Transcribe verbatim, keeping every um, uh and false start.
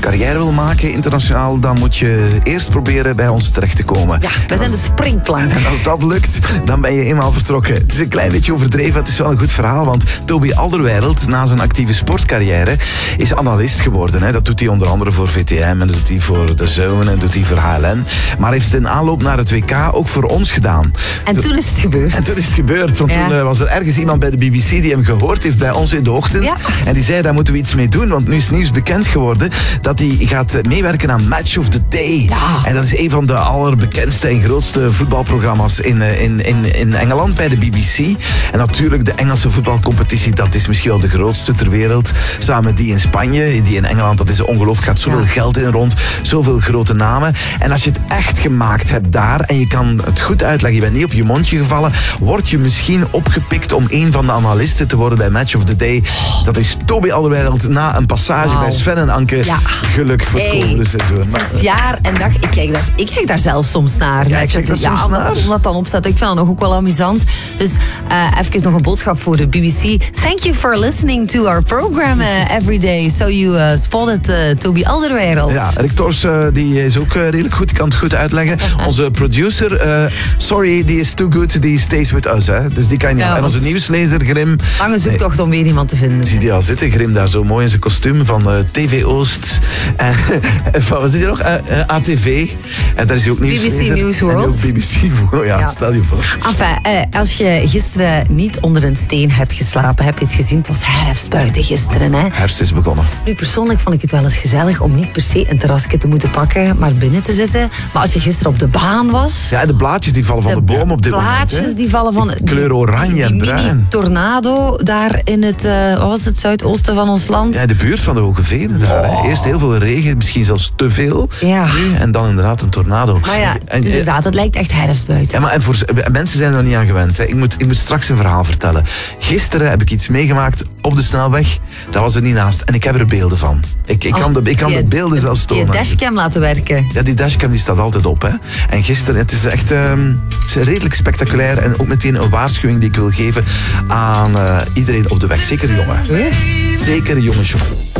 carrière wil maken internationaal, dan moet je eerst proberen bij ons terecht te komen. Ja, wij zijn de springplank. En als dat lukt, dan ben je eenmaal vertrokken. Het is een klein beetje overdreven, het is wel een goed verhaal, want Toby Alderweireld, na zijn actieve sportcarrière, is analist geworden. Hè. Dat doet hij onder andere voor V T M en dat doet hij voor de Zone en doet hij voor H L N. Maar heeft in aanloop naar het W K ook voor ons gedaan. En toen is het gebeurd. En toen is het gebeurd, want Ja. toen uh, was er ergens iemand bij de B B C die hem gehoord heeft bij ons in de ochtend. Ja. En die zei, daar moeten we iets mee doen, want nu is nieuws bekend geworden dat hij gaat meewerken aan Match of the Day. Ja. En dat is een van de allerbekendste en grootste voetbalprogramma's in, in, in, in Engeland bij de B B C. En natuurlijk de Engelse voetbalcompetitie, dat is misschien wel de grootste ter wereld. Samen met die in Spanje, die in Engeland, dat is ongelooflijk, gaat zoveel Ja. geld in rond, zoveel grote namen. En als je het echt gemaakt hebt daar en je kan het goed uitleggen, je bent niet op je mondje gevallen, word je misschien opgepikt om een van de analisten te worden bij Match of the Day. Dat is Toby Alderweireld na een passage Wauw. bij Sven en Anke Ja. gelukt voor het Hey, komende seizoen. Maar, Zes jaar en dag, ik kijk daar, ik kijk daar zelf soms naar. Ja, ik Match kijk of daar the- soms ja, naar. Om dat dan opzet. Ik vind dat nog ook wel amusant. Dus uh, even nog een boodschap voor de B B C. Thank you for listening to our program uh, every day. So you uh, spotted uh, Toby Alderweireld. Ja, Rick Tors uh, die is ook uh, redelijk goed, die kan het goed uitleggen. Onze producer, uh, sorry, die is too good, die stays with us. Hè. Dus die kan je niet. Ja, en onze want- nieuwslezer, Grim. Lange zoektocht om weer iemand te vinden. Zie die al zitten, Grim daar zo mooi in zijn kostuum van uh, T V Oost. En van, wat zit hier nog? Uh, uh, A T V. En daar is hij ook nieuwslezer. News En World. ook B B C World, ja, Ja. stel je voor. Enfin, uh, als je gisteren niet onder een steen hebt geslapen, heb je het gezien. Het was herfstbuiten gisteren, hè. Herfst is begonnen. Nu, persoonlijk vond ik het wel eens gezellig om niet per se een terrasje te moeten pakken, maar binnen te zitten. Maar als je gisteren op de baan was... Ja, de blaadjes die vallen van de, boom op dit moment. plaatjes Hè. die vallen van... Kleur oranje die, en die bruin. mini-tornado daar in het, uh, wat was het, zuidoosten van ons land. Ja, de buurt van de Hoge Venen. Daar, hè. Eerst heel veel regen, misschien zelfs te veel. Ja. Nu, en dan inderdaad een tornado. Maar ja, En- inderdaad, het lijkt echt herfst buiten. Ja, maar en voor, mensen zijn er niet aan gewend. Hè. Ik, moet, ik moet straks een verhaal vertellen. Gisteren heb ik iets meegemaakt op de snelweg. Dat was er niet naast. En ik heb er beelden van. Ik, ik kan de, ik kan Je- de beelden zelfs Je tonen. dashcam laten werken. Ja, die dashcam die staat altijd op. Hè. En gisteren, het is echt ehm, het is redelijk spectaculair. En ook meteen een waarschuwing die ik wil geven aan uh, iedereen op de weg. Zeker de jongen. Huh? Zeker de jonge chauffeur.